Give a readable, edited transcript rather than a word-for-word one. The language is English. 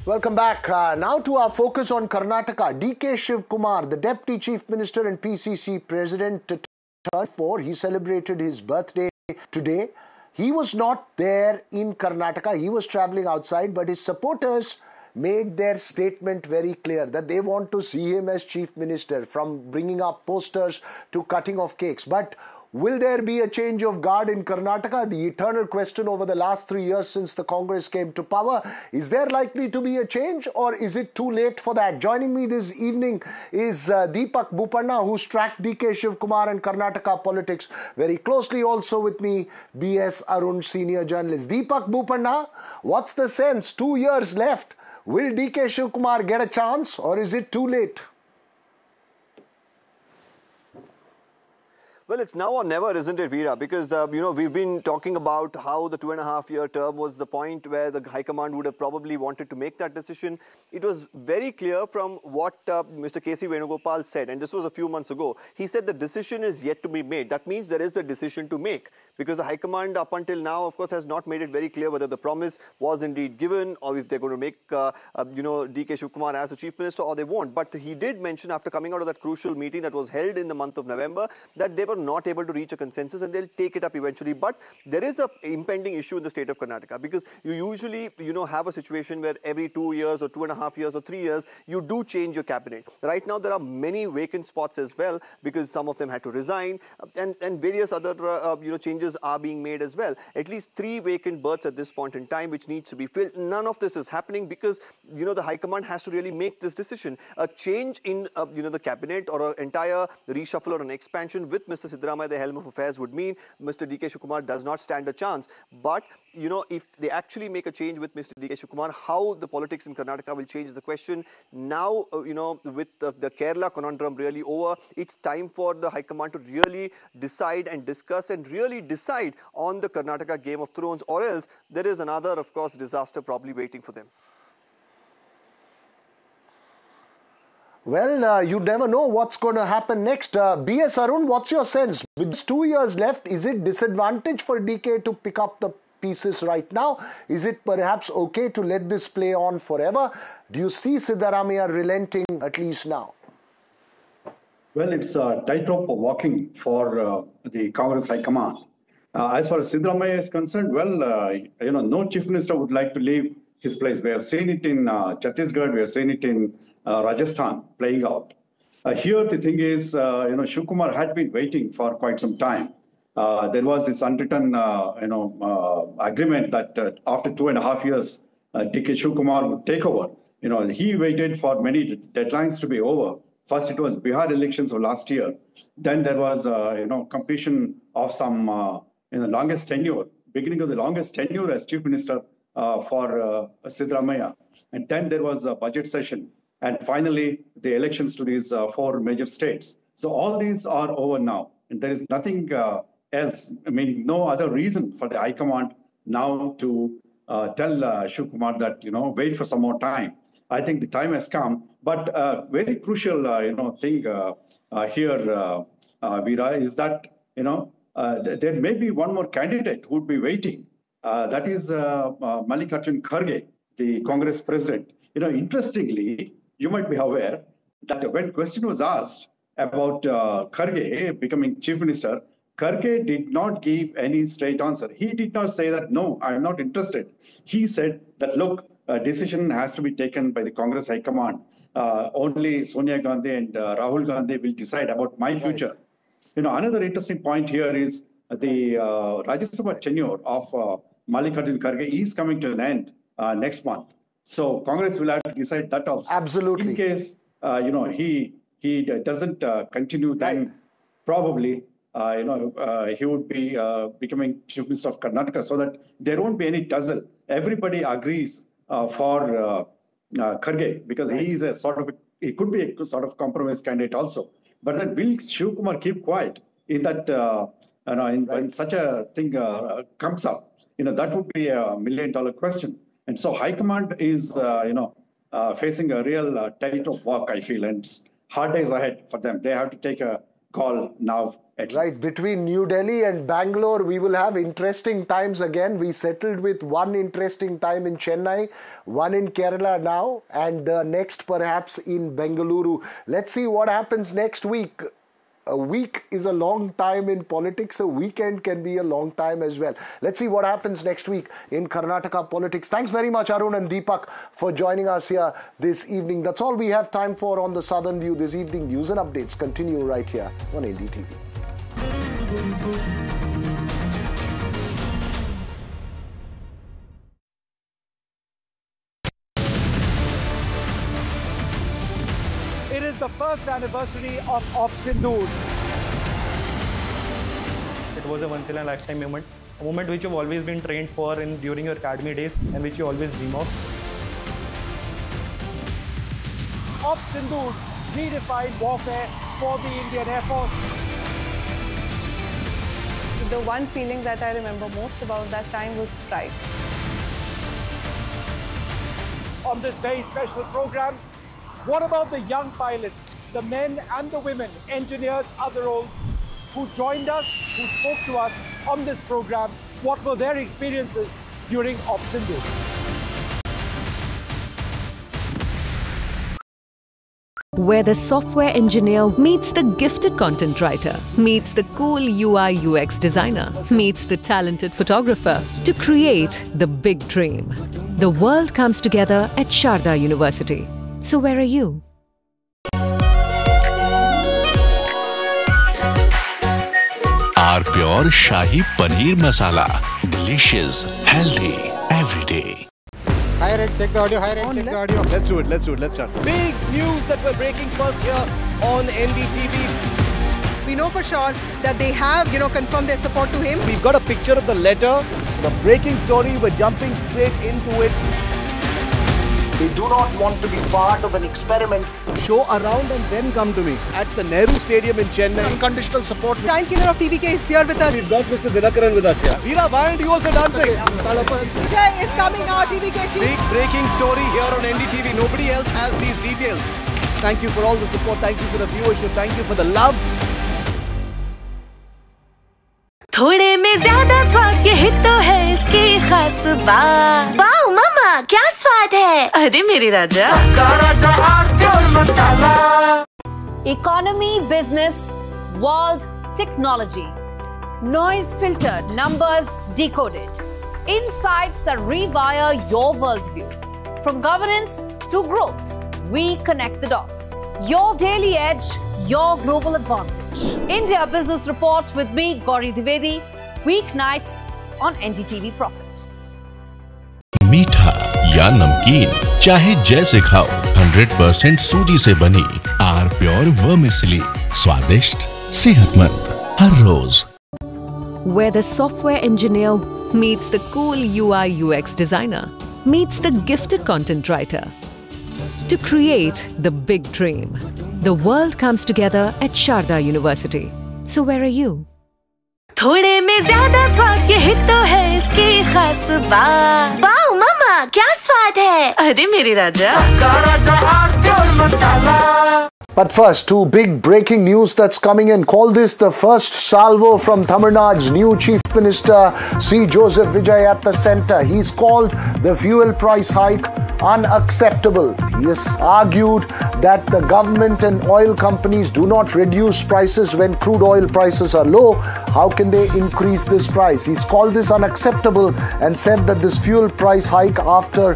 Welcome back. Now to our focus on Karnataka. DK Shiv Kumar, the Deputy Chief Minister and PCC President, turned 4. He celebrated his birthday today. He was not there in Karnataka. He was traveling outside, but his supporters made their statement very clear that they want to see him as Chief Minister, from bringing up posters to cutting of cakes. But will there be a change of guard in Karnataka? The eternal question over the last 3 years since the Congress came to power. Is there likely to be a change, or is it too late for that? Joining me this evening is Deepak Bopanna, who's tracked DK Shiv Kumar and Karnataka politics very closely. Also with me, BS Arun, senior journalist. Deepak Bopanna, what's the sense? 2 years left. Will DK Shiv Kumar get a chance, or is it too late? Well, it's now or never, isn't it, Veera? Because, we've been talking about how the 2.5-year term was the point where the High Command would have probably wanted to make that decision. It was very clear from what Mr. K.C. Venugopal said, and this was a few months ago. He said the decision is yet to be made. That means there is a decision to make, because the High Command up until now, of course, has not made it very clear whether the promise was indeed given, or if they're going to make, DK Shiv Kumar as the Chief Minister, or they won't. But he did mention, after coming out of that crucial meeting that was held in the month of November, that they were not able to reach a consensus and they'll take it up eventually. But there is a impending issue in the state of Karnataka, because you usually, have a situation where every 2 years or 2.5 years or 3 years, you do change your cabinet. Right now, there are many vacant spots as well, because some of them had to resign, and various other, changes are being made as well. At least 3 vacant berths at this point in time, which needs to be filled. None of this is happening because, the High Command has to really make this decision. A change in, the cabinet, or an entire reshuffle or an expansion with Mr. Siddaramaiah, the helm of affairs, would mean Mr. DK Shiv Kumar does not stand a chance. But, if they actually make a change with Mr. DK Shiv Kumar, how the politics in Karnataka will change is the question. Now, with the Kerala conundrum really over, it's time for the High Command to really decide and discuss and really decide on the Karnataka Game of Thrones, or else there is another, of course, disaster probably waiting for them. Well, you never know what's going to happen next. B.S. Arun, what's your sense? With 2 years left, is it disadvantage for DK to pick up the pieces right now? Is it perhaps okay to let this play on forever? Do you see Siddaramaiah relenting at least now? Well, it's a tightrope walking for the Congress High Command. As far as Siddaramaiah is concerned, no Chief Minister would like to leave his place. We have seen it in Chhattisgarh, we have seen it in Rajasthan playing out. Here, the thing is, Shiv Kumar had been waiting for quite some time. There was this unwritten, agreement that after 2.5 years, DK Shiv Kumar would take over. He waited for many deadlines to be over. First, it was Bihar elections of last year. Then there was, completion of some, longest tenure, beginning of the longest tenure as Chief Minister for Siddaramaiah. And then there was a budget session. And finally, the elections to these 4 major states. So all these are over now. And there is nothing else, no other reason for the High Command now to tell Shiv Kumar that, wait for some more time. I think the time has come. But very crucial, thing here, Veera, is that, there may be one more candidate who would be waiting. That is Mallikarjun Kharge, the Congress president. Interestingly, you might be aware that when question was asked about Kharge becoming Chief Minister, Kharge did not give any straight answer. He did not say that, no, I am not interested. He said that, look, a decision has to be taken by the Congress High Command. Only Sonia Gandhi and Rahul Gandhi will decide about my future. Another interesting point here is the Rajya Sabha tenure of Mallikarjun Kharge is coming to an end next month. So Congress will have to decide that also. Absolutely. In case, he doesn't continue, then probably, he would be becoming Chief Minister of Karnataka, so that there won't be any tussle. Everybody agrees for Kharge, because he is he could be a sort of compromise candidate also. But then will Shiv Kumar keep quiet in that, when such a thing comes up? That would be a million-dollar question. And so High Command is, facing a real tightrope walk, I feel, and hard days ahead for them. They have to take a call now. Right, between New Delhi and Bangalore, we will have interesting times again. We settled with one interesting time in Chennai, one in Kerala now, and next perhaps in Bengaluru. Let's see what happens next week. A week is a long time in politics. A weekend can be a long time as well. Let's see what happens next week in Karnataka politics. Thanks very much, Arun and Deepak, for joining us here this evening. That's all we have time for on the Southern View this evening. News and updates continue right here on NDTV. It is the first anniversary of Sindoor. It was a once-in-a-lifetime moment, a moment which you've always been trained for during your academy days and which you always dream of. Sindoor redefined warfare for the Indian Air Force. The one feeling that I remember most about that time was pride. On this very special program, what about the young pilots, the men and the women, engineers, other roles, who joined us, who spoke to us on this program? What were their experiences during Sindoor? Where the software engineer meets the gifted content writer, meets the cool UI UX designer, meets the talented photographer to create the big dream. The world comes together at Sharda University. So where are you? R Pure Shahi Paneer Masala. Delicious, healthy, every day. Hi Red, check the audio. Hi Red, check the audio. Let's do it. Let's start. Big news that we're breaking first here on NDTV. We know for sure that they have, confirmed their support to him. We've got a picture of the letter, the breaking story. We're jumping straight into it. They do not want to be part of an experiment. Show around and then come to me at the Nehru Stadium in Chennai. Unconditional support. Child killer of TVK is here with us. We've got Mr. Dinakaran with us here. Veera, why aren't you also dancing? Vijay is coming now, TVK chief. Big breaking story here on NDTV. Nobody else has these details. Thank you for all the support. Thank you for the viewership. Thank you for the love. थोड़े में ज्यादा स्वाद यही तो है इसकी खास बात। वाओ मम्मा क्या स्वाद है? अरे मेरे राजा सबका राजा are pure masala. Economy, business, world, technology. Noise filtered, numbers decoded. Insights that rewire your worldview. From governance to growth, we connect the dots. Your daily edge, your global advantage. India Business Report with me, Gauri Dwivedi, weeknights on NDTV Profit. मीठा या नमकीन, चाहे जैसे खाओ, 100% सूजी से बनी are pure vermicelli, स्वादिष्ट, सेहतमंद, हर रोज. Where the software engineer meets the cool UI UX designer, meets the gifted content writer to create the big dream. The world comes together at Sharda University. So where are you? थोड़े में ज्यादा स्वाद यही तो है इसकी खास बात। वाओ मम्मा क्या स्वाद है? अरे मेरे राजा सबका राजा are pure masala. But first, two big breaking news that's coming in. Call this the first salvo from Tamil Nadu's new Chief Minister, C. Joseph Vijay, at the centre. He's called the fuel price hike unacceptable. He has argued that the government and oil companies do not reduce prices when crude oil prices are low. How can they increase this price? He's called this unacceptable and said that this fuel price hike after